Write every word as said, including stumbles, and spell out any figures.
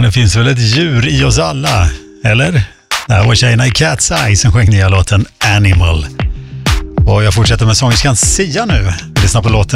det finns väl ett djur i oss alla, eller? Det här var tjejerna i Cat's Eye som sjöng nya låten Animal. Och jag fortsätter med sångerskan Sia nu. Vi lyssnar på låten